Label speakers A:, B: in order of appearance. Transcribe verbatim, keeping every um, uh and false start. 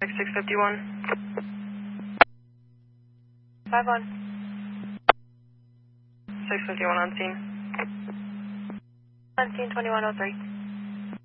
A: six fifty-one. five one. six fifty-one on scene. On scene twenty-one oh three.